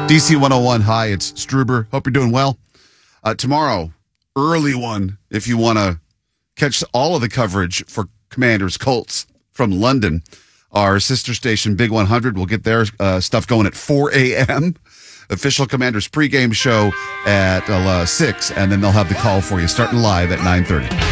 DC 101. Hi, it's Struber. Hope you're doing well. Tomorrow, early one, if you want to catch all of the coverage for Commanders Colts from London. Our sister station, Big 100, will get their stuff going at 4 a.m. Official Commanders pregame show at 6, and then they'll have the call for you starting live at 9:30.